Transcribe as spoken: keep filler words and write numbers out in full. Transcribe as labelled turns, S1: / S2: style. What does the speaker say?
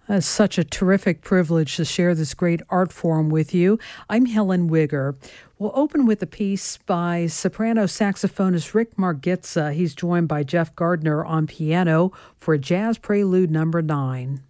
S1: Uh, such a terrific privilege to share this great art form with you. I'm Helen Wigger. We'll open with a piece by soprano saxophonist Rick Margitza. He's joined by Jeff Gardner on piano for Jazz Prelude number nine.